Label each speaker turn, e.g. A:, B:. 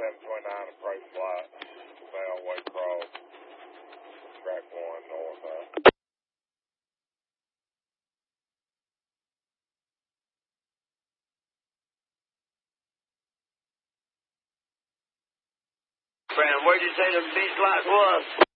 A: 729 approach flight. Way cross. Track 1 north.
B: Fran, where'd you say the beach light was?